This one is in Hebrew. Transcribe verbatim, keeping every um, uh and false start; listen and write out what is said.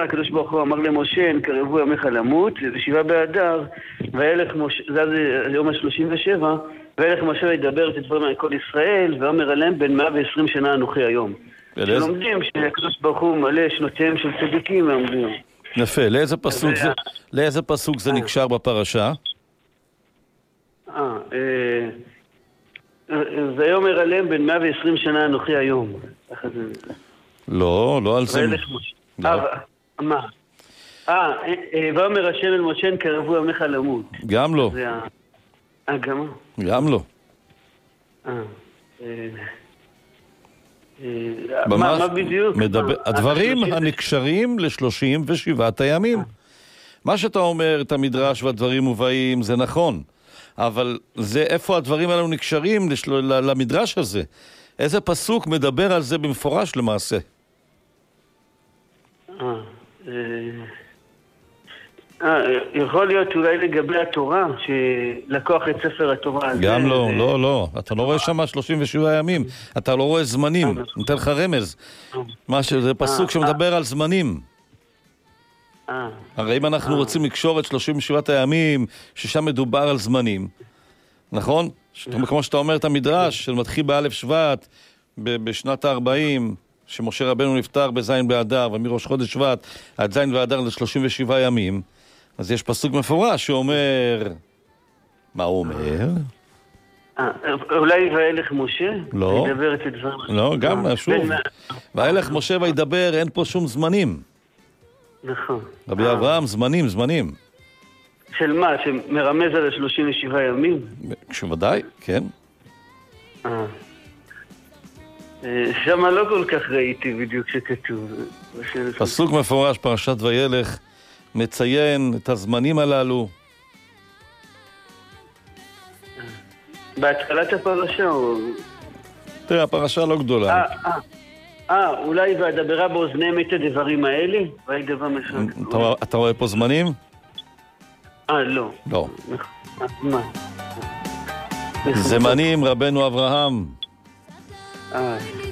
הקדוש ברוך הוא אמר למשה, נקרבו ימיך למות, בשבעה באדר, וילך משה, זה היום ה-שלושים ושבע, וילך משה וידבר את הדברים על כל ישראל, ואומר עליהם בין מאה ועשרים שנה אנוכי היום. שלומדים שהקדוש ברוך הוא מלא שנותיהם של צדיקים ועומדים. יפה, לאיזה פסוק זה, לאיזה פסוק זה נקשר בפרשה? אה, זה אומר עליהם בין מאה ועשרים שנה אנוכי היום. לא, לא על זה. מה? אה, ואומר השם אל משה, נקרבו ימיך למות. גם לא. אה, גם לא? גם לא. אה, מה בדיוק? הדברים הנקשרים לשלושים ושבעת הימים. מה שאתה אומר, את המדרש והדברים מובאים, זה נכון. אבל זה איפה הדברים האלו נקשרים למדרש הזה? איזה פסוק מדבר על זה במפורש למעשה? אה, אה, יכול להיות אולי לגבי התורה, שלקוח את ספר התורה. גם לא, לא, לא. אתה לא רואה שם שלושים ושבעה ימים. אתה לא רואה זמנים. נותן לך רמז. זה פסוק שמדבר על זמנים. הרי אם אנחנו רוצים לקשור את שלושים ושבעת הימים, ששם מדובר על זמנים, נכון? כמו שאתה אומר את המדרש, שמתחיל באלף שבט, בשנת ה-ארבעים, שמשה רבנו נפטר בזין באדר, ומראש חודש שבט, עד זין באדר ל-שלושים ושבעה ימים, אז יש פסוק מפורש שאומר... מה הוא אומר? אולי וילך משה? לא. וידבר את הדברים. לא, גם, שוב. וילך משה וידבר, אין פה שום זמנים. נכון. רבי אברהם, זמנים, זמנים. של מה? שמרמז על ה-שלושים ושבעה ימים? שוודאי, כן. אה. שם לא כל כך ראיתי בדיוק שכתוב. פסוק מפורש, פרשת וילך, מציין את הזמנים הללו. בהתחלת הפרשה או... תראה, הפרשה לא גדולה. אה, אה. אה, אולי והדברה באוזניהם את הדברים האלה? וידבר משחק. אתה רואה פה זמנים? אה, לא. לא. מה? זמנים רבנו אברהם. אה.